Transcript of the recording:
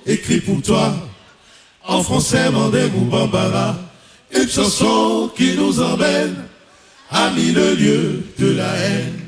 écrit pour toi, en français, mandem ou bambara, une chanson qui nous emmène à mille lieues de la haine.